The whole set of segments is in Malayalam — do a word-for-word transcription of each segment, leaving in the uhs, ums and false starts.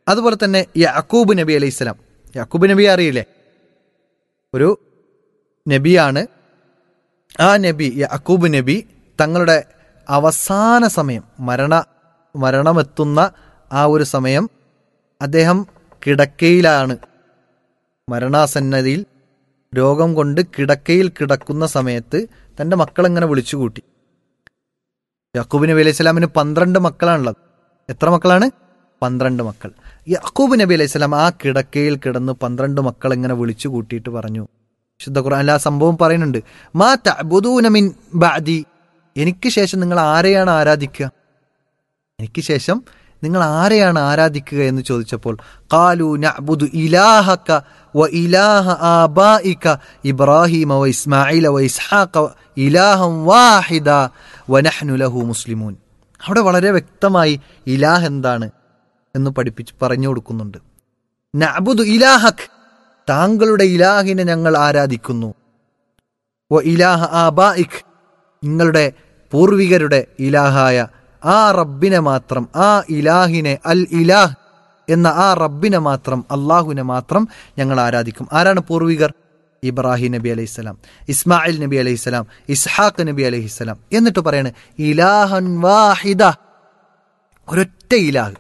അതുപോലെ തന്നെ യാക്കൂബ് നബി അലൈഹിസ്സലാം, യാക്കൂബ് നബി അറിയില്ലേ, ഒരു നബിയാണ്. ആ നബി യാക്കൂബ് നബി തങ്ങളുടെ അവസാന സമയം, മരണ മരണമെത്തുന്ന ആ ഒരു സമയം അദ്ദേഹം കിടക്കയിലാണ്, മരണാസന്നതിയിൽ രോഗം കൊണ്ട് കിടക്കയിൽ കിടക്കുന്ന സമയത്ത് തൻ്റെ മക്കളെങ്ങനെ വിളിച്ചുകൂട്ടി. യാക്കൂബ് നബി അലൈഹി സ്വലാമിന് പന്ത്രണ്ട് മക്കളാണുള്ളത്. എത്ര മക്കളാണ്? പന്ത്രണ്ട് മക്കൾ. യാക്കൂബ് നബി അലൈഹി സ്വലാം ആ കിടക്കയിൽ കിടന്ന് പന്ത്രണ്ട് മക്കളെങ്ങനെ വിളിച്ചു കൂട്ടിയിട്ട് പറഞ്ഞു. ശുദ്ധ ഖുർആനിൽ ആ സംഭവം പറയുന്നുണ്ട്. മാ തഅ്ബുദൂന മിൻ ബഅദി, എനിക്ക് ശേഷം നിങ്ങൾ ആരെയാണ് ആരാധിക്കുക, എനിക്ക് ശേഷം നിങ്ങൾ ആരെയാണ് ആരാധിക്കുക എന്ന് ചോദിച്ചപ്പോൾ ഖാലു നഅ്ബുദു ഇലാഹക വ ഇലാഹ ആബായിക ഇബ്രാഹീമ വ ഇസ്മാഈല വ ഇസ്ഹാഖ ഇലാഹൻ വാഹിദ വ നഹ്നു ലഹു മുസ്ലിമൂൻ. അവിടെ വളരെ വ്യക്തമായി ഇലാഹ് എന്താണ് എന്ന് പഠിപ്പിച്ച് പറഞ്ഞു കൊടുക്കുന്നുണ്ട്. നഅ്ബുദു ഇലാഹക്, താങ്കളുടെ ഇലാഹിനെ ഞങ്ങൾ ആരാധിക്കുന്നു. വ ഇലാഹ ആബായിക്, നിങ്ങളുടെ പൂർവികരുടെ ഇലാഹായ ആ റബ്ബിനെ മാത്രം, ആ ഇലാഹിനെ, അൽ ഇലാഹ് എന്ന ആ റബ്ബിനെ മാത്രം, അള്ളാഹുവിനെ മാത്രം ഞങ്ങൾ ആരാധിക്കും. ആരാണ് പൂർവികർ? ഇബ്രാഹിം നബി അലൈഹിസ്സലാം, ഇസ്മായിൽ നബി അലൈഹിസ്സലാം, ഇസ്ഹാഖ് നബി അലൈഹിസ്സലാം. എന്നിട്ട് പറയാണ് ഇലാഹൻ വാഹിദ, ഒരൊറ്റ ഇലാഹ്.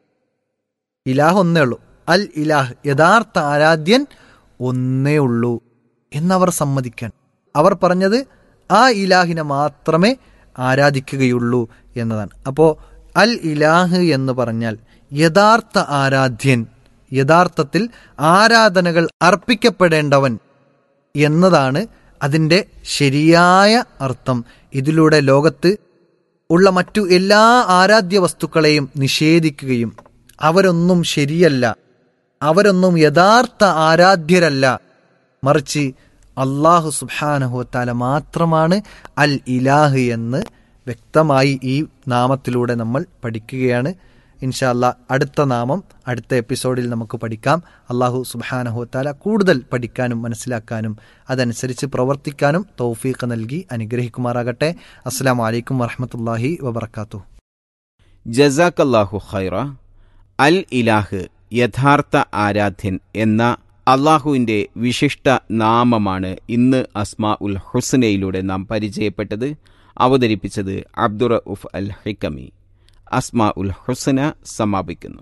ഇലാഹ് ഒന്നേ ഉള്ളൂ. അൽ ഇലാഹ്, യഥാർത്ഥ ആരാധ്യൻ ഒന്നേ ഉള്ളൂ എന്നവർ സമ്മതിക്കാൻ. അവർ പറഞ്ഞത് ആ ഇലാഹിനെ മാത്രമേ ആരാധിക്കുകയുള്ളൂ എന്നതാണ്. അപ്പോൾ അൽ ഇലാഹ് എന്ന് പറഞ്ഞാൽ യഥാർത്ഥ ആരാധ്യൻ, യഥാർത്ഥത്തിൽ ആരാധനകൾ അർപ്പിക്കപ്പെടേണ്ടവൻ എന്നതാണ് അതിൻ്റെ ശരിയായ അർത്ഥം. ഇതിലൂടെ ലോകത്ത് ഉള്ള മറ്റു എല്ലാ ആരാധ്യ വസ്തുക്കളെയും നിഷേധിക്കുകയും അവരൊന്നും ശരിയല്ല, അവരൊന്നും യഥാർത്ഥ ആരാധ്യരല്ല, മറിച്ച് അല്ലാഹു സുബ്ഹാനഹു വ തആല മാത്രമാണ് അൽ ഇലാഹ് എന്ന് വ്യക്തമായി ഈ നാമത്തിലൂടെ നമ്മൾ പഠിക്കുകയാണ്. ഇൻഷാ അല്ലാ അടുത്ത നാമം അടുത്ത എപ്പിസോഡിൽ നമുക്ക് പഠിക്കാം. അല്ലാഹു സുബ്ഹാനഹു വ തആല കൂടുതൽ പഠിക്കാനും മനസ്സിലാക്കാനും അതനുസരിച്ച് പ്രവർത്തിക്കാനും തൗഫീഖ് നൽകി അനുഗ്രഹിക്കുമാറാകട്ടെ. അസ്സലാമു അലൈക്കും വറഹ്മത്തുള്ളാഹി വബറകാതുഹു. ജസാക്കല്ലാഹു ഖൈറ. അൽ ഇലാഹ്, യഥാർത്ഥ ആരാധ്യൻ എന്ന അള്ളാഹുവിൻ്റെ വിശിഷ്ട നാമമാണ് ഇന്ന് അസ്മാ ഉൽ ഹുസ്നയിലൂടെ നാം പരിചയപ്പെട്ടത്. അവതരിപ്പിച്ചത് അബ്ദുറഊഫ് അൽ ഹിക്കമി. അസ്മാ ഉൽ ഹുസ്ന സമാപിക്കുന്നു.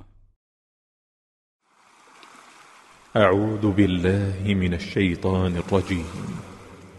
أعوذ بالله من الشيطان الرجيم